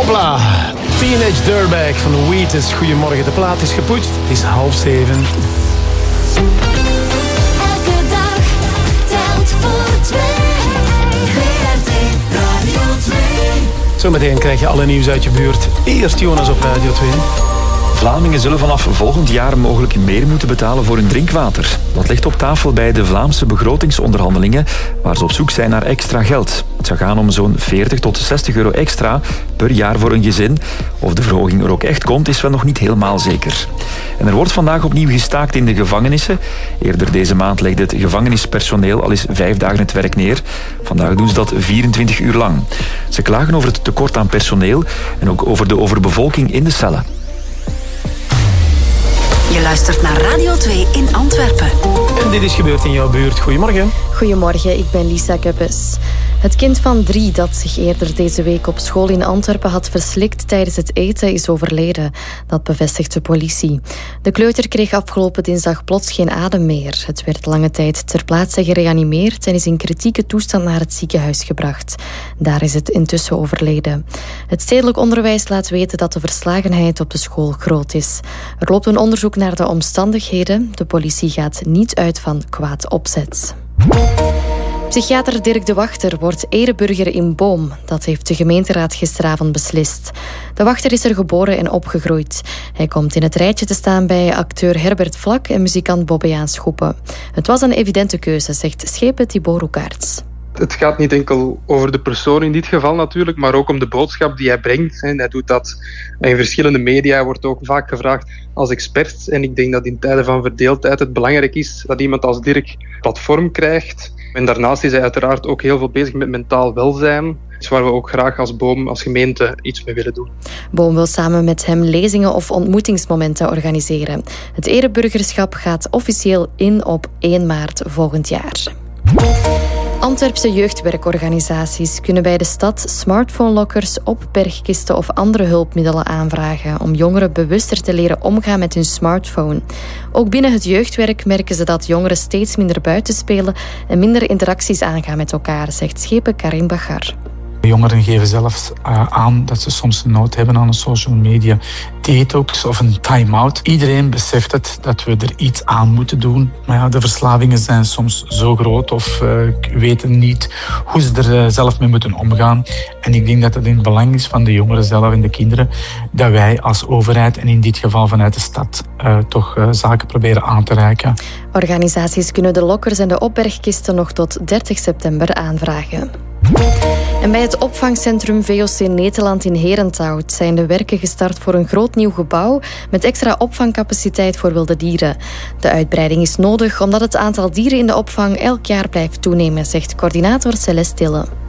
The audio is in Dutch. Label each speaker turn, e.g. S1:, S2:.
S1: Hopla, Teenage Dirtbag van de Wheatus. Goedemorgen, de plaat is gepoetst. Het is 6:30.
S2: Elke dag telt voor twee. VRT Radio 2.
S1: Zometeen krijg je alle nieuws uit je buurt. Eerst Jonas op Radio 2.
S3: Vlamingen zullen vanaf volgend jaar mogelijk meer moeten betalen voor hun drinkwater. Dat ligt op tafel bij de Vlaamse begrotingsonderhandelingen, waar ze op zoek zijn naar extra geld. Het zou gaan om zo'n 40 tot 60 euro extra per jaar voor een gezin. Of de verhoging er ook echt komt, is wel nog niet helemaal zeker. En er wordt vandaag opnieuw gestaakt in de gevangenissen. Eerder deze maand legde het gevangenispersoneel al eens 5 dagen het werk neer. Vandaag doen ze dat 24 uur lang. Ze klagen over het tekort aan personeel en ook over de overbevolking in de cellen.
S4: Je luistert naar Radio 2 in Antwerpen.
S1: En dit is gebeurd in jouw buurt. Goedemorgen.
S5: Goedemorgen, ik ben Lisa Keppes. Het kind van 3 dat zich eerder deze week op school in Antwerpen had verslikt tijdens het eten is overleden. Dat bevestigt de politie. De kleuter kreeg afgelopen dinsdag plots geen adem meer. Het werd lange tijd ter plaatse gereanimeerd en is in kritieke toestand naar het ziekenhuis gebracht. Daar is het intussen overleden. Het stedelijk onderwijs laat weten dat de verslagenheid op de school groot is. Er loopt een onderzoek naar de omstandigheden. De politie gaat niet uit van kwaad opzet. Psychiater Dirk de Wachter wordt ereburger in Boom. Dat heeft de gemeenteraad gisteravond beslist. De Wachter is er geboren en opgegroeid. Hij komt in het rijtje te staan bij acteur Herbert Vlak en muzikant Bobbejaan Schoepen. Het was een evidente keuze, zegt schepen Thibaut Roekaerts.
S6: Het gaat niet enkel over de persoon in dit geval natuurlijk, maar ook om de boodschap die hij brengt. En hij doet dat in verschillende media, wordt ook vaak gevraagd als expert. En ik denk dat in tijden van verdeeldheid het belangrijk is dat iemand als Dirk platform krijgt. En daarnaast is hij uiteraard ook heel veel bezig met mentaal welzijn. Dus waar we ook graag als Boom, als gemeente, iets mee willen doen.
S5: Boom wil samen met hem lezingen of ontmoetingsmomenten organiseren. Het ereburgerschap gaat officieel in op 1 maart volgend jaar. Antwerpse jeugdwerkorganisaties kunnen bij de stad smartphone-lockers, opbergkisten of andere hulpmiddelen aanvragen om jongeren bewuster te leren omgaan met hun smartphone. Ook binnen het jeugdwerk merken ze dat jongeren steeds minder buiten spelen en minder interacties aangaan met elkaar, zegt schepen Karin Bagar.
S7: Jongeren geven zelfs aan dat ze soms nood hebben aan een social media detox of een time-out. Iedereen beseft het dat we er iets aan moeten doen. Maar ja, de verslavingen zijn soms zo groot of weten niet hoe ze er zelf mee moeten omgaan. En ik denk dat het in het belang is van de jongeren zelf en de kinderen dat wij als overheid en in dit geval vanuit de stad toch zaken proberen aan te reiken.
S5: Organisaties kunnen de lokkers en de opbergkisten nog tot 30 september aanvragen. En bij het opvangcentrum VOC Nederland in Herenthout zijn de werken gestart voor een groot nieuw gebouw met extra opvangcapaciteit voor wilde dieren. De uitbreiding is nodig omdat het aantal dieren in de opvang elk jaar blijft toenemen, zegt coördinator Celeste Tille.